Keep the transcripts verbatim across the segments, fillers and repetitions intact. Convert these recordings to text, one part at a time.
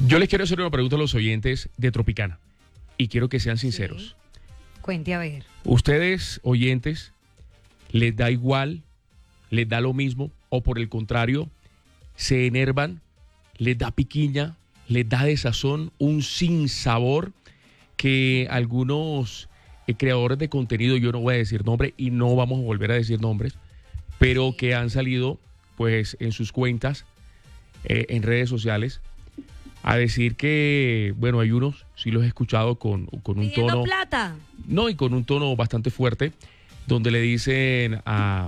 Yo les quiero hacer una pregunta a los oyentes de Tropicana y quiero que sean sinceros. Sí. Cuente a ver. ¿Ustedes, oyentes, les da igual, les da lo mismo o por el contrario, se enervan, les da piquiña, les da desazón, un sinsabor que algunos eh, creadores de contenido, yo no voy a decir nombre y no vamos a volver a decir nombres, pero que han salido pues en sus cuentas, eh, en redes sociales, a decir que, bueno, hay unos, sí los he escuchado con, con un ¿Pidiendo tono... plata? No, y con un tono bastante fuerte, donde le dicen a,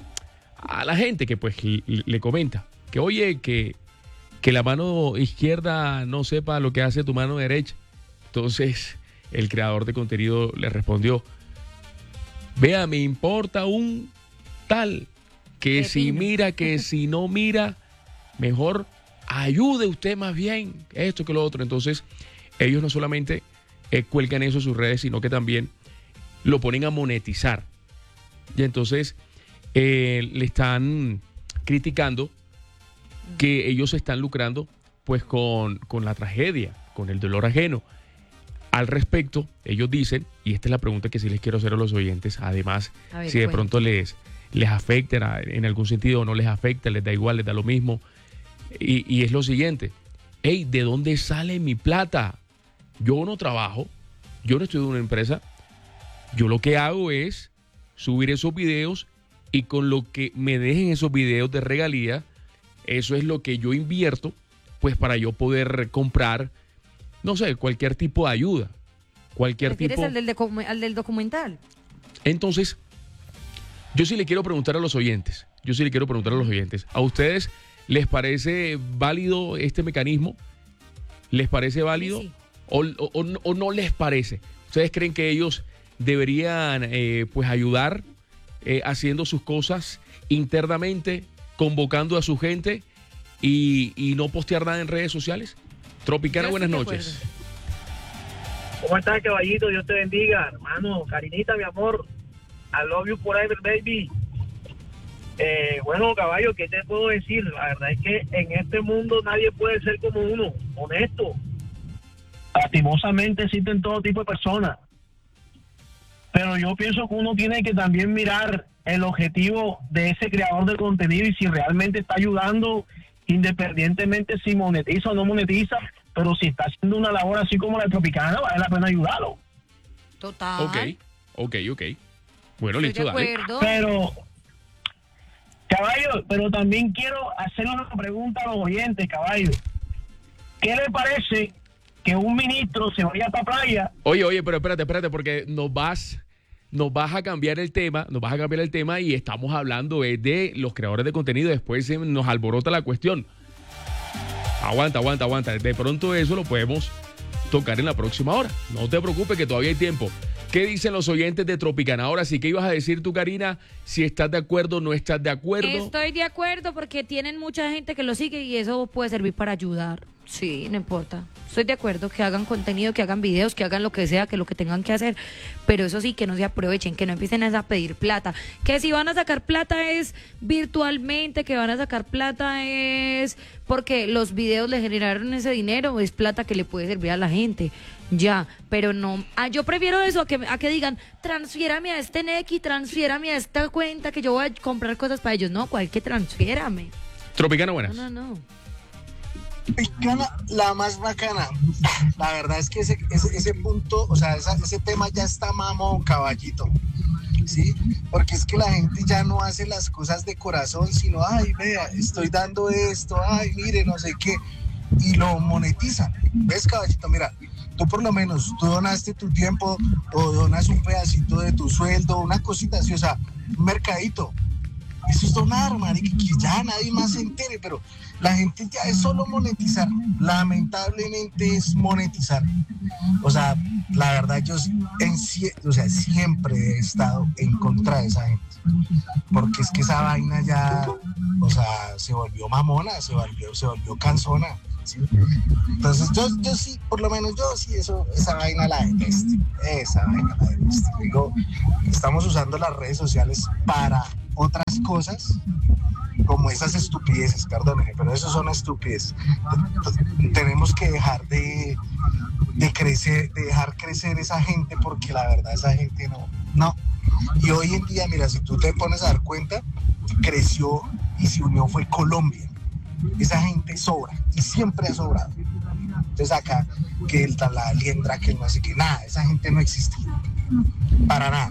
a la gente que pues le, le comenta que, oye, que, que la mano izquierda no sepa lo que hace tu mano derecha. Entonces, el creador de contenido le respondió, vea, me importa un tal, que Qué si fino. mira, que si no mira, mejor ayude usted más bien, esto que lo otro. Entonces, ellos no solamente eh, cuelgan eso en sus redes, sino que también lo ponen a monetizar. Y entonces eh, le están criticando que ellos se están lucrando pues con, con la tragedia, con el dolor ajeno. Al respecto, ellos dicen, y esta es la pregunta que sí les quiero hacer a los oyentes, además, A ver, si de cuente. pronto les, les afecta en algún sentido o no les afecta, les da igual, les da lo mismo. Y, y es lo siguiente, hey, ¿de dónde sale mi plata? Yo no trabajo, yo no estoy en una empresa, yo lo que hago es subir esos videos y con lo que me dejen esos videos de regalía, eso es lo que yo invierto, pues para yo poder comprar, no sé, cualquier tipo de ayuda, cualquier ¿Refieres tipo... al del, docu- al del documental? Entonces, yo sí le quiero preguntar a los oyentes, yo sí le quiero preguntar a los oyentes, ¿a ustedes les parece válido este mecanismo? ¿Les parece válido? Sí, sí. O, o- o no- o no les parece? ¿Ustedes creen que ellos deberían eh, pues ayudar eh, haciendo sus cosas internamente, convocando a su gente y, y no postear nada en redes sociales? Tropicana, Yo buenas estoy de noches. ¿Cómo estás, caballito? Dios te bendiga, hermano. Carinita, mi amor. I love you forever, baby. Eh, bueno, caballo, ¿qué te puedo decir? La verdad es que en este mundo nadie puede ser como uno, honesto. Lastimosamente existen todo tipo de personas. Pero yo pienso que uno tiene que también mirar el objetivo de ese creador de contenido y si realmente está ayudando, independientemente si monetiza o no monetiza, pero si está haciendo una labor así como la de Tropicana, vale la pena ayudarlo. Total. Ok, ok, ok. Bueno, Estoy listo, de dale. acuerdo. Pero, caballo, pero también quiero hacer una pregunta a los oyentes, caballo. ¿Qué le parece que un ministro se vaya para playa? Oye, oye, pero espérate, espérate, porque nos vas, nos vas a cambiar el tema, nos vas a cambiar el tema y estamos hablando eh, de los creadores de contenido, después eh, nos alborota la cuestión. Aguanta, aguanta, aguanta. De pronto eso lo podemos tocar en la próxima hora. No te preocupes que todavía hay tiempo. ¿Qué dicen los oyentes de Tropicana? Ahora sí, ¿qué ibas a decir tú, Karina? Si estás de acuerdo o no estás de acuerdo. Estoy de acuerdo porque tienen mucha gente que lo sigue y eso puede servir para ayudar. Sí, no importa. Estoy de acuerdo que hagan contenido, que hagan videos, que hagan lo que sea, que lo que tengan que hacer. Pero eso sí, que no se aprovechen, que no empiecen a pedir plata. Que si van a sacar plata es virtualmente, que van a sacar plata es porque los videos le generaron ese dinero, es plata que le puede servir a la gente. Ya, pero no. Ah, yo prefiero eso a que, a que digan, transfiérame a este Nequi, transfiérame a esta cuenta que yo voy a comprar cosas para ellos. No, ¿cuál que transfiérame? Tropicana, No, buenas. no, no. Tropicana, la más bacana. La verdad es que ese, ese, ese punto, o sea, esa, ese tema ya está mamón, caballito. ¿Sí? Porque es que la gente ya no hace las cosas de corazón, sino, ay, vea, estoy dando esto, ay, mire, no sé qué, y lo monetizan. ¿Ves, caballito? Mira, tú por lo menos, tú donaste tu tiempo o donas un pedacito de tu sueldo, una cosita así, o sea, un mercadito. Eso es donar, marica, que ya nadie más se entere, pero la gente ya es solo monetizar. Lamentablemente es monetizar. O sea, la verdad yo en, o sea, siempre he estado en contra de esa gente. Porque es que esa vaina ya, o sea, se volvió mamona, se volvió, se volvió cansona. ¿Sí? Entonces yo, yo sí, por lo menos yo sí, eso, esa vaina la detesto. Esa vaina la detesto. Digo, estamos usando las redes sociales para otras cosas como esas estupideces, perdónenme, pero eso son estupideces. Tenemos que dejar de, de crecer, de dejar crecer esa gente, porque la verdad esa gente no, no. Y hoy en día, mira, si tú te pones a dar cuenta, creció y se unió fue Colombia. Esa gente sobra y siempre ha sobrado. Entonces acá, que el la liendra, que no sé qué, nada, esa gente no existe. Para nada.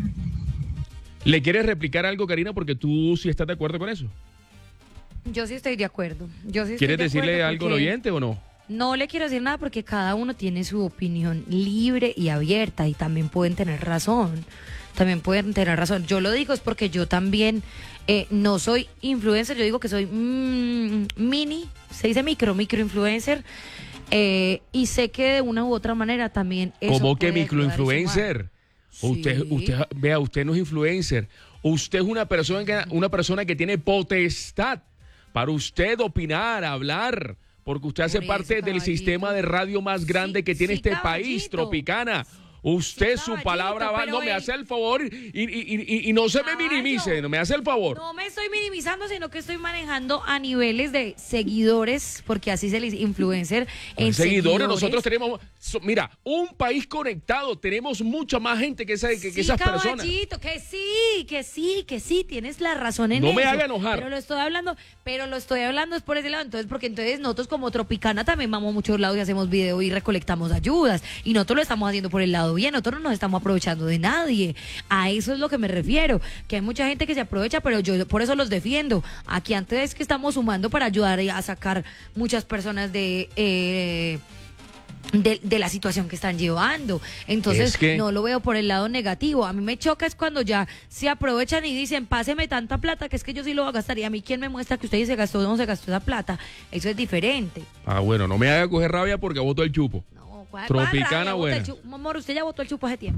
¿Le quieres replicar algo, Karina? Porque tú sí estás de acuerdo con eso. Yo sí estoy de acuerdo. Yo sí estoy ¿Quieres de decirle algo al porque oyente o no? No le quiero decir nada porque cada uno tiene su opinión libre y abierta y también pueden tener razón. También pueden tener razón. Yo lo digo es porque yo también eh, no soy influencer, yo digo que soy mm, mini, se dice micro, micro influencer. Eh, y sé que de una u otra manera también eso ¿Cómo que puede microinfluencer? Sí. Usted, usted, vea, usted no es influencer. Usted es una persona que, una persona que tiene potestad para usted opinar, hablar, porque usted hace Por parte eso, del caballito. sistema de radio más grande Sí, que tiene sí, este caballito. país, Tropicana. Usted, Sí, su caballito, palabra va, pero no me el- hace el favor y, y, y, y no se me Caballo. minimice, no me hace el favor. No me estoy minimizando, sino que estoy manejando a niveles de seguidores, porque así se les influencer en seguidores, nosotros tenemos, so- mira, un país conectado, tenemos mucha más gente que, esa, que, que Sí, esas personas. caballito, que sí, que sí, que sí, tienes la razón en No eso. me haga enojar. Pero lo estoy hablando, pero lo estoy hablando es por ese lado, entonces, porque entonces nosotros como Tropicana también vamos a muchos lados y hacemos video y recolectamos ayudas, y nosotros lo estamos haciendo por el lado bien, nosotros no nos estamos aprovechando de nadie. A eso es lo que me refiero, que hay mucha gente que se aprovecha, pero yo por eso los defiendo. Aquí antes es que estamos sumando para ayudar a sacar muchas personas de... Eh, De, de la situación que están llevando. Entonces, Es que- no lo veo por el lado negativo. A mí me choca es cuando ya se aprovechan y dicen, páseme tanta plata, que es que yo sí lo voy a gastar. Y a mí, ¿quién me muestra que usted se gastó o no se gastó esa plata? Eso es diferente. Ah, bueno, no me haga coger rabia porque voto el chupo. No, ¿cuál- Tropicana cuál rabia? Bota buena. el chu- Amor, usted ya votó el chupo hace tiempo.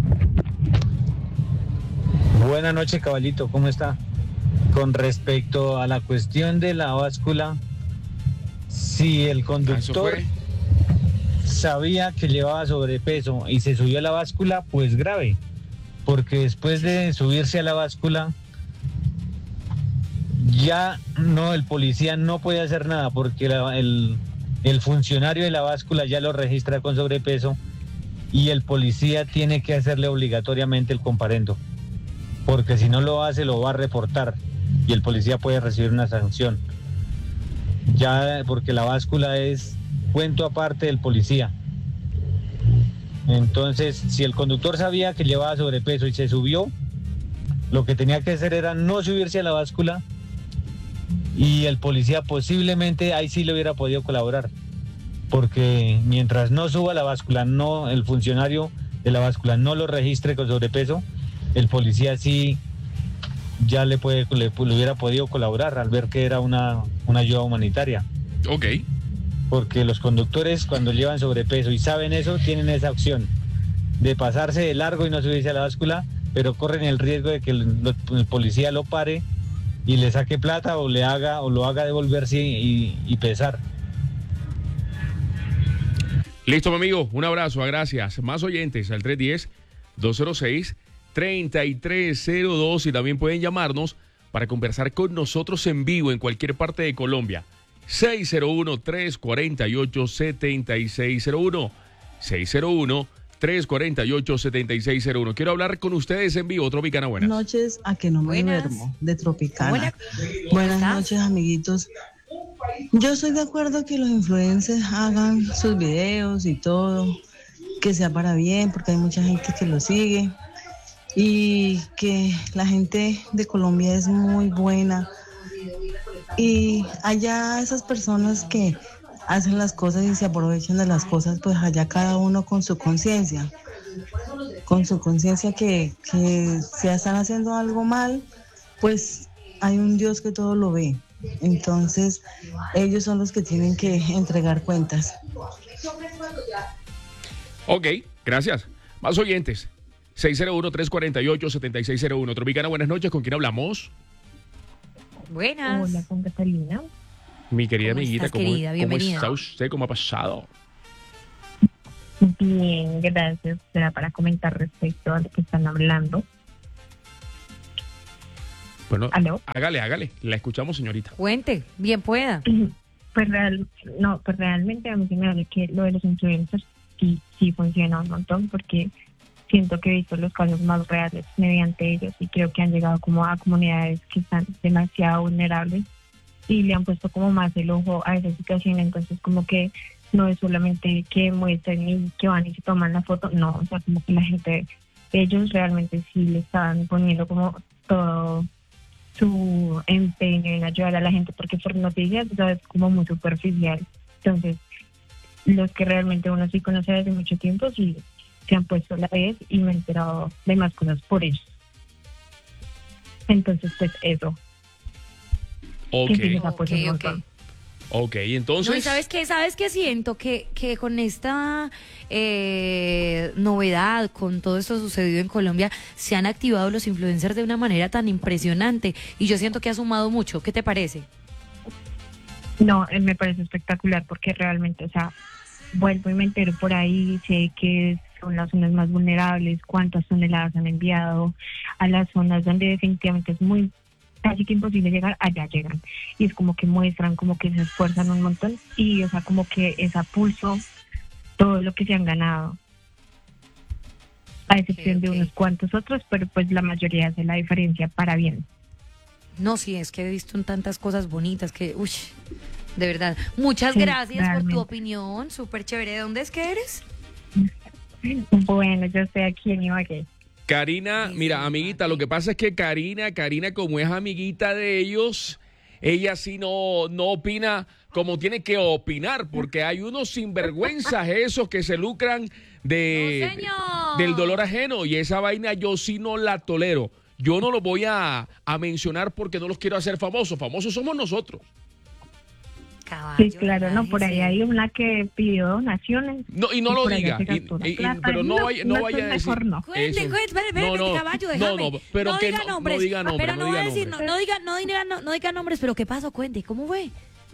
Buenas noches, caballito, ¿cómo está? Con respecto a la cuestión de la báscula, si el Ah, eso conductor fue. sabía que llevaba sobrepeso y se subió a la báscula, pues grave, porque después de subirse a la báscula, ya no, el policía no puede hacer nada, porque la- el, el funcionario de la báscula ya lo registra con sobrepeso y el policía tiene que hacerle obligatoriamente el comparendo, porque si no lo hace lo va a reportar y el policía puede recibir una sanción, ya porque la báscula es cuento aparte del policía. Entonces, si el conductor sabía que llevaba sobrepeso y se subió, lo que tenía que hacer era no subirse a la báscula y el policía posiblemente ahí sí le hubiera podido colaborar, porque mientras no suba la báscula, no, el funcionario de la báscula no lo registre con sobrepeso, el policía sí ya le, puede, le, le hubiera podido colaborar al ver que era una, una ayuda humanitaria. Ok. Porque los conductores cuando llevan sobrepeso y saben eso, tienen esa opción de pasarse de largo y no subirse a la báscula, pero corren el riesgo de que el, el policía lo pare y le saque plata o le haga o lo haga devolverse y, y pesar. Listo, mi amigo. Un abrazo, gracias. Más oyentes al tres uno cero, dos cero seis, tres tres cero dos y también pueden llamarnos para conversar con nosotros en vivo en cualquier parte de Colombia. seis cero uno, tres cuatro ocho, siete seis cero uno. seis cero uno, tres cuatro ocho, siete seis cero uno. Quiero hablar con ustedes en vivo. Tropicana, buenas. Noches a que no me Buenas. duermo, de Tropicana. Hola. Buenas ¿Estás? noches, amiguitos. Yo estoy de acuerdo que los influencers hagan sus videos y todo, que sea para bien, porque hay mucha gente que lo sigue y que la gente de Colombia es muy buena. Y allá esas personas que hacen las cosas y se aprovechan de las cosas, pues allá cada uno con su conciencia, con su conciencia que, que si están haciendo algo mal, pues hay un Dios que todo lo ve. Entonces, ellos son los que tienen que entregar cuentas. Ok, gracias. Más oyentes. seis cero uno, tres cuatro ocho, siete seis cero uno. Tropicana, buenas noches. ¿Con quién hablamos? Buenas. Hola, con Catalina. Mi querida ¿Cómo amiguita, estás, ¿cómo, querida? ¿cómo Bienvenida. está usted? ¿Cómo ha pasado? Bien, gracias. Será para comentar respecto a lo que están hablando. Bueno, ¿Aló? hágale, hágale. La escuchamos, señorita. Cuente, bien pueda. Pues, real, no, pues realmente a mí sí me parece que lo de los influencers sí, sí funciona un montón, porque siento que he visto los casos más reales mediante ellos y creo que han llegado como a comunidades que están demasiado vulnerables y le han puesto como más el ojo a esa situación. Entonces como que no es solamente que muestren y que van y se toman la foto, no, o sea, como que la gente, ellos realmente sí le están poniendo como todo su empeño en ayudar a la gente, porque por noticias, o sea, es como muy superficial. Entonces, los que realmente uno sí conoce desde mucho tiempo, sí se han puesto a la vez y me he enterado de más cosas por ellos. Entonces, pues eso. Ok, Que sí les apoya un Ok, ok. montón. ok, entonces... No, y ¿sabes qué? ¿Sabes qué siento? Que, que con esta eh, novedad, con todo esto sucedido en Colombia, se han activado los influencers de una manera tan impresionante y yo siento que ha sumado mucho. ¿Qué te parece? No, eh, me parece espectacular porque realmente, o sea, vuelvo y me entero por ahí, sé que son las zonas más vulnerables, cuántas toneladas han enviado a las zonas donde definitivamente es muy casi que imposible llegar, allá llegan. Y es como que muestran, como que se esfuerzan un montón y, o sea, como que es a pulso todo lo que se han ganado. A excepción Ok, ok. de unos cuantos otros, pero pues la mayoría hace la diferencia para bien. No, sí, es que he visto en tantas cosas bonitas que, uy, de verdad. Muchas Sí, gracias por realmente. tu opinión, súper chévere. ¿De dónde es que eres? Bueno, yo estoy aquí en Ibagué. Karina, Sí, mira, sí, amiguita, sí. lo que pasa es que Karina, Karina, como es amiguita de ellos, ella sí no, no opina como tiene que opinar, porque hay unos sinvergüenzas esos que se lucran de, ¡No, señor! del dolor ajeno, y esa vaina yo sí no la tolero. Yo no los voy a, a mencionar porque no los quiero hacer famosos. Famosos somos nosotros. Caballo, Sí, claro, no, por ahí relájese. hay una que pidió donaciones. No, y no Y lo por allá diga, se y- gastó la y- y- plata. pero no, No, vaya, no no, vaya a pues decir mejor no. Cuente, eso. cuente, espere, espere, No, no, caballo, no, déjame. no, pero no que diga no- no nombres, diga nombres, pero no no, diga voy a decir, no, nombres. no diga, no diga, no, no diga nombres, pero ¿qué pasó? Cuente, ¿cómo fue?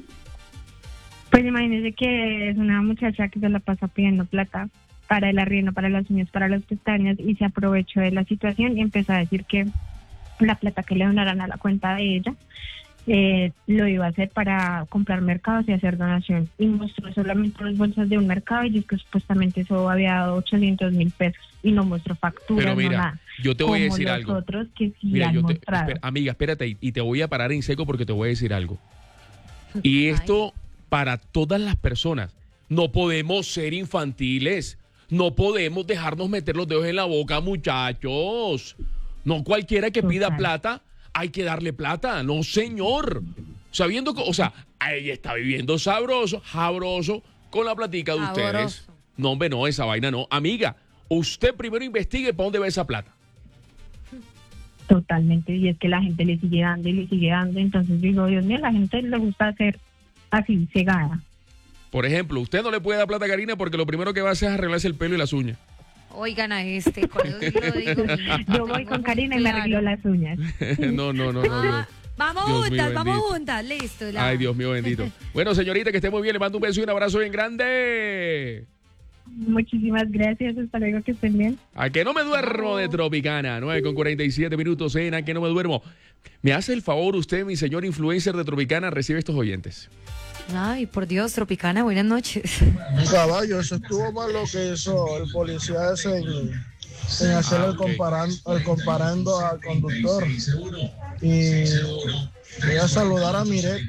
Pues imagínese que es una muchacha que se la pasa pidiendo plata para el arriendo, para las uñas, para las pestañas, y se aprovechó de la situación y empezó a decir que la plata que le donaran a la cuenta de ella eh, lo iba a hacer para comprar mercados y hacer donación. Y mostró solamente las bolsas de un mercado y dice que supuestamente eso había dado ochocientos mil pesos y no mostró facturas, Pero no mira, nada. yo te voy a Como decir los algo. otros que sí Mira, han yo te, mostrado. espera, amiga, espérate y, y te voy a parar en seco porque te voy a decir algo. Y esto para todas las personas. No podemos ser infantiles. No podemos dejarnos meter los dedos en la boca, muchachos. No cualquiera que pida Total. plata, hay que darle plata. No, señor. Sabiendo que, o sea, ella está viviendo sabroso, sabroso, con la platica de ustedes. Sabroso. No, hombre, no, esa vaina no. Amiga, usted primero investigue para dónde va esa plata. Totalmente, y es que la gente le sigue dando y le sigue dando, entonces digo, Dios mío, a la gente le gusta hacer así, cegada. Por ejemplo, usted no le puede dar plata a Karina porque lo primero que va a hacer es arreglarse el pelo y las uñas. Oigan a este, con eso sí lo digo. Yo voy con Karina y me arreglo las uñas. no, no, no, no, no. Ah, vamos Dios mío juntas, vamos bendito. juntas, listo. la- Ay, Dios mío bendito. Bueno, señorita, que esté muy bien. Le mando un beso y un abrazo bien grande. Muchísimas gracias, hasta luego, que estén bien. A que no me duermo de Tropicana. nueve con cuarenta y siete minutos en A que no me duermo. Me hace el favor usted, mi señor influencer de Tropicana, recibe estos oyentes. Ay, por Dios, Tropicana, buenas noches. Caballo, eso estuvo mal lo que hizo el policía ese en, en hacer Ah, el, ok. comparan, el comparando al conductor. Y voy a saludar a Miret.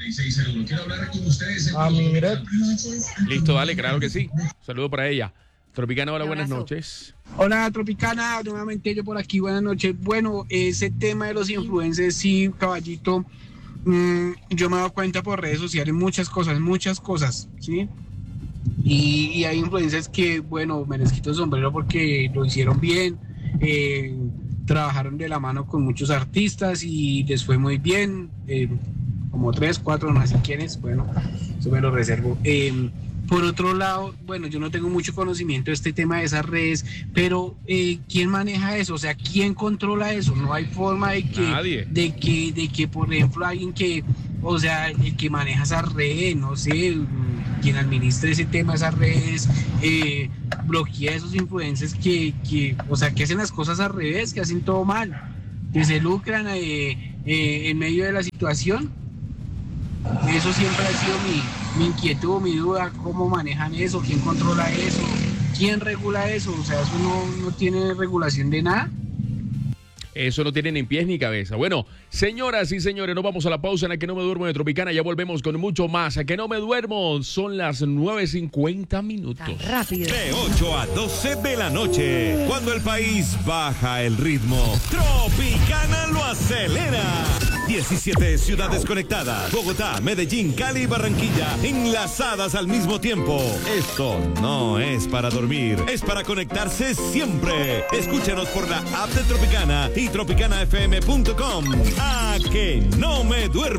A Miret. Listo, dale, claro que sí. Saludo para ella. Tropicana, hola, Un buenas abrazo. noches. Hola Tropicana, nuevamente yo por aquí, buenas noches. Bueno, ese tema de los influencers, sí, caballito, mmm, yo me he dado cuenta por redes sociales muchas cosas, muchas cosas, ¿sí? Y, y hay influencers que, bueno, me les quito el sombrero porque lo hicieron bien, eh, trabajaron de la mano con muchos artistas y les fue muy bien, eh, como tres, cuatro, no sé quiénes, bueno, eso me lo reservo. Eh, Por otro lado, bueno, yo no tengo mucho conocimiento de este tema de esas redes, pero eh, ¿quién maneja eso? O sea, ¿quién controla eso? No hay forma de que, Nadie. de que, de que, por ejemplo, alguien que, o sea, el que maneja esas redes, no sé, quien administre ese tema, esas redes, eh, bloquea a esos influencers que, que, o sea, que hacen las cosas al revés, que hacen todo mal, que se lucran, eh, eh, en medio de la situación. Eso siempre ha sido mi, mi inquietud, mi duda, cómo manejan eso, quién controla eso, quién regula eso, o sea, eso no, no tiene regulación de nada. Eso no tiene ni pies ni cabeza. Bueno, señoras y señores, nos vamos a la pausa en la que no me duermo de Tropicana. Ya volvemos con mucho más. A que no me duermo, son las nueve cincuenta minutos. Tan rápido. De ocho a doce de la noche, cuando el país baja el ritmo, Tropicana lo acelera. diecisiete ciudades conectadas. Bogotá, Medellín, Cali y Barranquilla enlazadas al mismo tiempo. Esto no es para dormir, es para conectarse siempre. Escúchanos por la app de Tropicana y tropicana f m punto com. A que no me duermo.